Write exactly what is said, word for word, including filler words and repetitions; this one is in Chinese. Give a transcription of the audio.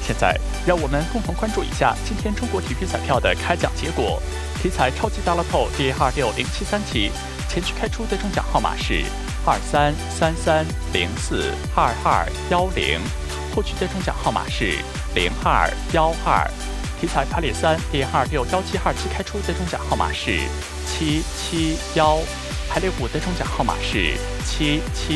现在，让我们共同关注一下今天中国体育彩票的开奖结果。体彩超级大乐透第二六零七三期，前区开出的中奖号码是二三三三零四二二幺零，后区的中奖号码是零二幺二。体彩排列三第二六幺七二期开出的中奖号码是七七幺，排列五的中奖号码是七七。